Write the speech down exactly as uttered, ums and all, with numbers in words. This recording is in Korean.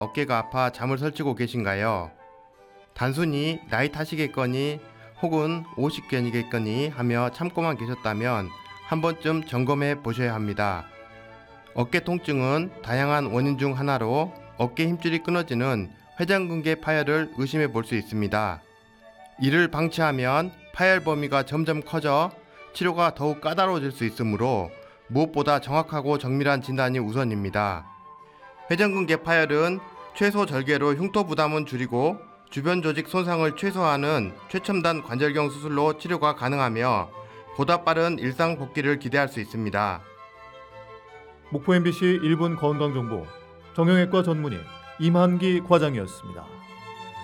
어깨가 아파 잠을 설치고 계신가요? 단순히 나이 탓이겠거니 혹은 오십견이겠거니 하며 참고만 계셨다면 한 번쯤 점검해 보셔야 합니다. 어깨 통증은 다양한 원인 중 하나로 어깨 힘줄이 끊어지는 회전근개 파열을 의심해 볼 수 있습니다. 이를 방치하면 파열 범위가 점점 커져 치료가 더욱 까다로워질 수 있으므로 무엇보다 정확하고 정밀한 진단이 우선입니다. 회전근개 파열은 최소 절개로 흉터 부담은 줄이고 주변 조직 손상을 최소화하는 최첨단 관절경 수술로 치료가 가능하며 보다 빠른 일상 복귀를 기대할 수 있습니다. 목포 엠비씨 일 분 건강정보 정형외과 전문의 임한기 과장이었습니다.